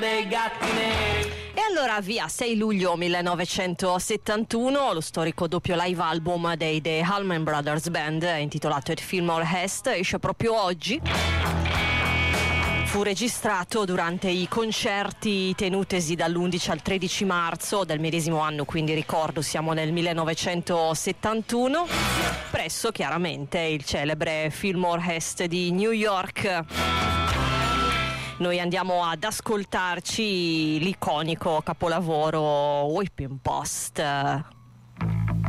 dei gatti neri. E allora via, 6 luglio 1971, lo storico doppio live album dei The Allman Brothers Band, intitolato At Fillmore Hest, esce proprio oggi. Fu registrato durante i concerti tenutesi dall'11 al 13 marzo del medesimo anno, quindi ricordo siamo nel 1971, presso chiaramente il celebre Fillmore Hest di New York. Noi andiamo ad ascoltarci l'iconico capolavoro Whipping Post.